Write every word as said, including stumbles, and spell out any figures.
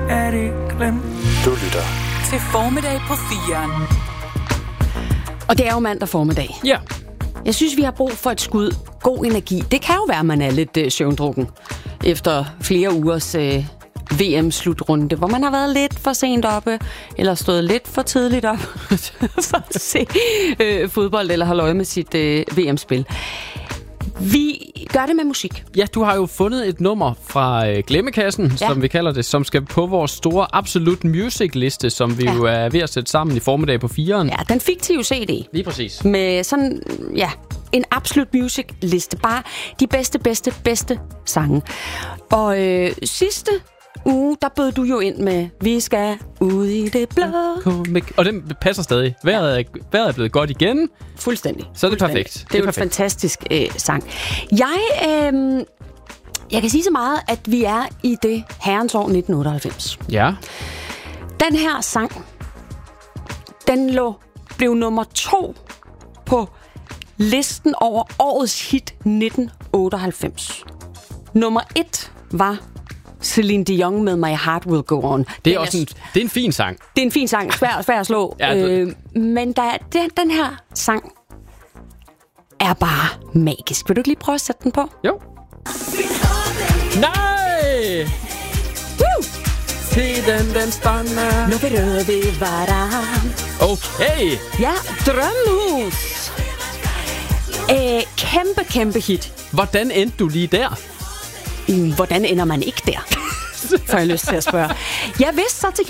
er det glemt. Du lytter til Formiddag på firen. Og det er jo mandag formiddag. Ja. Jeg synes, vi har brug for et skud god energi. Det kan jo være, at man er lidt øh, søvndrukken efter flere ugers øh, V M-slutrunde, hvor man har været lidt for sent oppe, eller stået lidt for tidligt op for at se øh, fodbold, eller holde øje med sit øh, V M-spil. Vi gør det med musik. Ja, du har jo fundet et nummer fra øh, Glemmekassen, ja. som vi kalder det, som skal på vores store Absolute Music-liste, som vi ja. jo er ved at sætte sammen i formiddag på firen. Ja, den fiktive C D. Lige præcis. Med sådan, ja, en Absolute Music-liste. Bare de bedste, bedste, bedste sange. Og øh, sidste uge, der bød du jo ind med, vi skal ud i det blå. Og den passer stadig. Vejret er, vejret er blevet godt igen. Fuldstændig. Så er det Fuldstændig. perfekt. Det er, det er jo perfekt. en fantastisk øh, sang. Jeg, øh, jeg kan sige så meget, at vi er i det herrens år nitten otteoghalvfems. Ja. Den her sang, den lå, blev nummer to på listen over årets hit nitten otteoghalvfems. Nummer et var Celine Dion med My Heart Will Go On. Det er, også en, det er en fin sang. Det er en fin sang, svær, svær at slå. Ja, det... øh, men der er, den, den her sang er bare magisk. Vil du ikke lige prøve at sætte den på? Jo. Nej! Woo! Se den, den stander. Nu berører vi hverandre. Okay. Ja, Drømmehus. Æh, kæmpe, kæmpe hit. Hvordan endte du lige der? Hvordan ender man ikke der? Får jeg lyst til at spørge. Jeg vidste så til